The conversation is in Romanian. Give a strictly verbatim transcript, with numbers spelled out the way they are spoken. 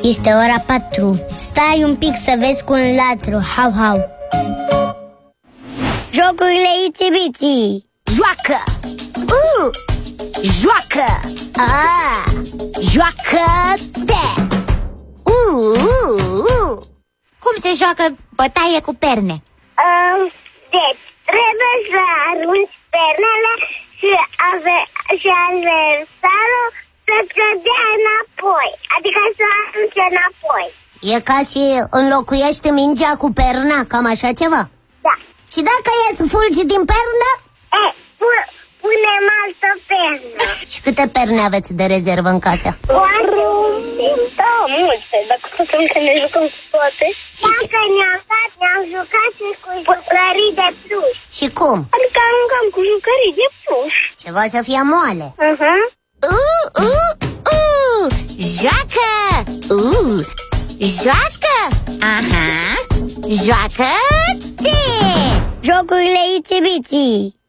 Este ora patru. Stai un pic să vezi cu un latru. Hau, hau. Jocurile Itsy-Bitsy. Joacă! Uh! Joacă! Ah! Joacă-te! Uh, uh, uh. Cum se joacă bătaie cu perne? Um, deci, trebuie să arunci pernele și, ave, și adversarul să-ți dea înapoi. Adică să arunce înapoi. E ca și înlocuiește mingea cu perna, cam așa ceva? Da. Și dacă e să fulgi din pernă? E, pu- punem altă pernă. Și câte perne aveți de rezervă în casă? Foarte multe. Da, multe. Dacă putem să ne jucăm cu toate. Dacă ne-am dat, ne-am jucat și cu jucării de pluș. Și cum? Adică aruncăm cu jucării de pluș. Ceva să fie moale. Uh-huh. Uh, uh, uh, joacă! Uh, joacă! Aha! Joacă-te! Jocurile Itsy-Bitsy.